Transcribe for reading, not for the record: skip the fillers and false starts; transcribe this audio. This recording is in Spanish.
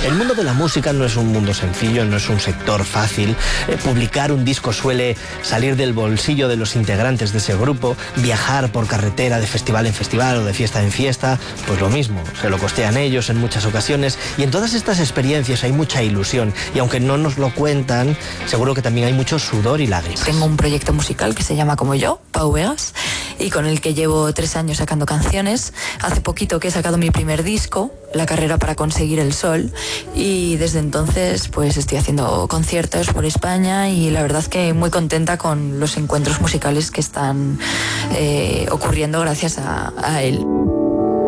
El mundo de la música no es un mundo sencillo, no es un sector fácil. Publicar un disco suele salir del bolsillo de los integrantes de ese grupo, viajar por carretera de festival en festival o de fiesta en fiesta, pues lo mismo, se lo costean ellos en muchas ocasiones, y en todas estas experiencias hay mucha ilusión, y aunque no nos lo cuentan, seguro que también hay mucho sudor y lágrimas. Tengo un proyecto musical que se llama Como Yo, Pau Vegas, y con el que llevo 3 años sacando canciones. Hace poquito que he sacado mi primer disco, La carrera para conseguir el sol, y desde entonces pues estoy haciendo conciertos por España y la verdad que muy contenta con los encuentros musicales que están ocurriendo gracias a él.